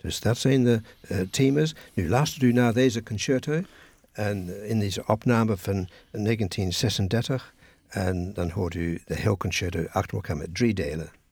Dus dat zijn de thema's. Nu luistert u naar deze concerto en in deze opname van 1936 en dan hoort u de hele concerto achter elkaar met 3 delen.